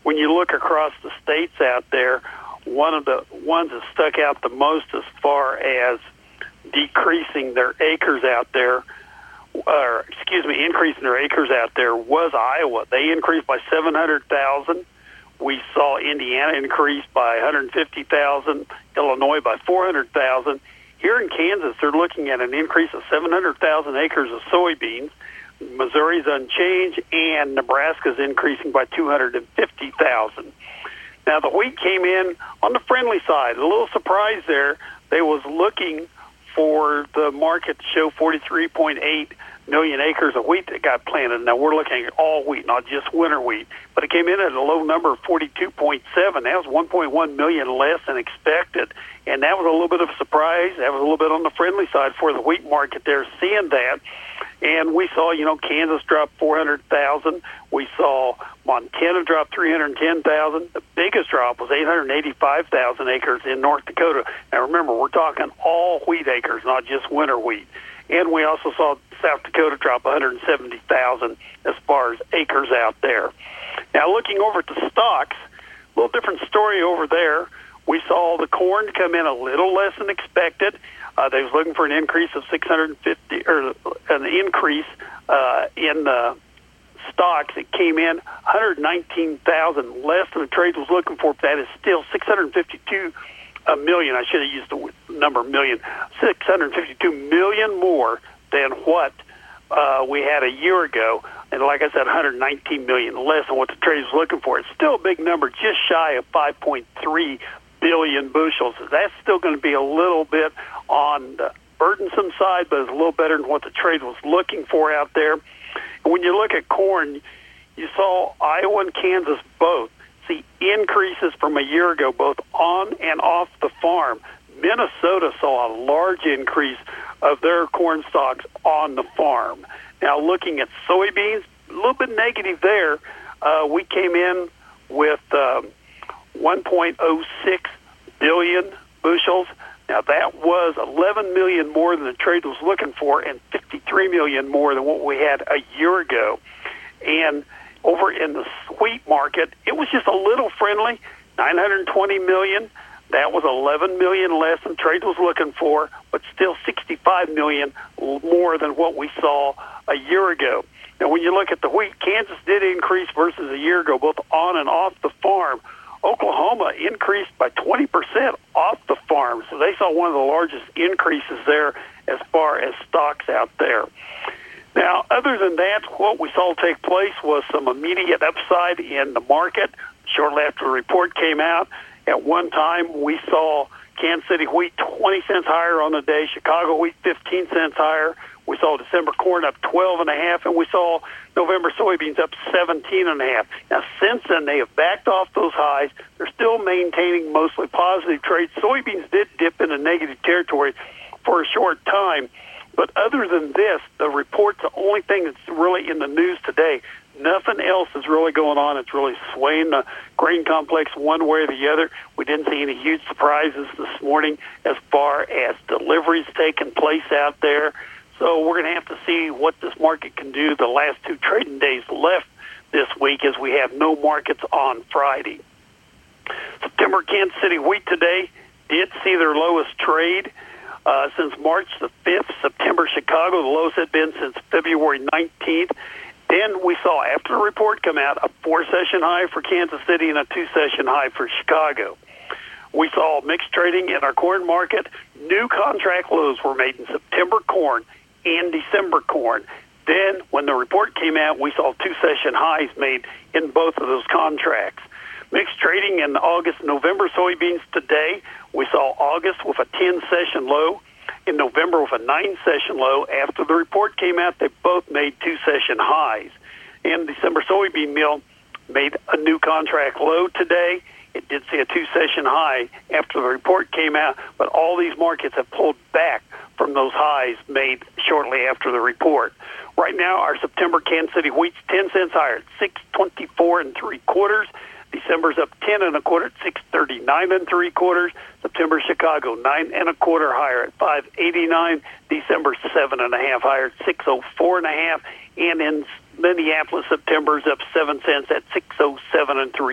when you look across the states out there, one of the ones that stuck out the most as far as decreasing their acres out there, increasing their acres out there was Iowa. They increased by 700,000. We saw Indiana increase by 150,000, Illinois by 400,000. Here in Kansas, they're looking at an increase of 700,000 acres of soybeans. Missouri's unchanged, and Nebraska's increasing by 250,000. Now, the wheat came in on the friendly side. A little surprise there. They was looking for the market to show 43.8 million acres of wheat that got planted. Now, we're looking at all wheat, not just winter wheat. But it came in at a low number of 42.7. That was 1.1 million less than expected. And that was a little bit of a surprise. That was a little bit on the friendly side for the wheat market there, seeing that. And we saw, Kansas drop 400,000. We saw Montana drop 310,000. The biggest drop was 885,000 acres in North Dakota. Now, remember, we're talking all wheat acres, not just winter wheat. And we also saw South Dakota drop 170,000 as far as acres out there. Now, looking over at the stocks, a little different story over there. We saw the corn come in a little less than expected. They was looking for an increase of 650, or an increase in the stocks. It came in 119,000 less than the trade was looking for. That is still 652 million. I should have used the number million. 652 million more than what we had a year ago. And like I said, 119 million less than what the trade was looking for. It's still a big number, just shy of 5.3 billion bushels. That's still going to be a little bit on the burdensome side, but it's a little better than what the trade was looking for out there. And when you look at corn, you saw Iowa and Kansas both see increases from a year ago, both on and off the farm. Minnesota saw a large increase of their corn stocks on the farm. Now, looking at soybeans, a little bit negative there. We came in with 1.06 billion bushels. Now, that was 11 million more than the trade was looking for and 53 million more than what we had a year ago. And over in the wheat market, it was just a little friendly, 920 million. That was 11 million less than trade was looking for, but still 65 million more than what we saw a year ago. Now, when you look at the wheat, Kansas did increase versus a year ago, both on and off the farm. Oklahoma increased by 20% off the farm, so they saw one of the largest increases there as far as stocks out there. Now, other than that, what we saw take place was some immediate upside in the market shortly after the report came out. At one time, we saw Kansas City wheat 20 cents higher on the day, Chicago wheat 15 cents higher. We saw December corn up 12.5, and we saw November soybeans up 17.5. Now, since then, they have backed off those highs. They're still maintaining mostly positive trades. Soybeans did dip into negative territory for a short time. But other than this, the report's the only thing that's really in the news today. Nothing else is really going on. It's really swaying the grain complex one way or the other. We didn't see any huge surprises this morning as far as deliveries taking place out there. So we're going to have to see what this market can do the last two trading days left this week, as we have no markets on Friday. September Kansas City wheat today did see their lowest trade since March the 5th. September Chicago, the lowest had been since February 19th. Then we saw, after the report come out, a 4-session high for Kansas City and a 2-session high for Chicago. We saw mixed trading in our corn market. New contract lows were made in September corn and December corn. Then, when the report came out, we saw 2-session highs made in both of those contracts. Mixed trading in August and November soybeans today. We saw August with a 10-session low. In November with a 9-session low. After the report came out, they both made 2-session highs. And December soybean meal made a new contract low today. It did see a 2-session high after the report came out, but all these markets have pulled back from those highs made shortly after the report. Right now, our September Kansas City wheat's 10 cents higher at 6.24 3/4. December's up 10 1/4 at 6.39 3/4. September Chicago 9 1/4 higher at 5.89. December 7 1/2 higher at 6.04 1/2. And in Minneapolis, September's up 7 cents at 6.07 3/4.